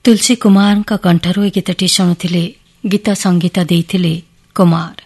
तुलसी कुमार कंठरू गीतटी शुणुले। गीत संगीत देइथिले कुमार।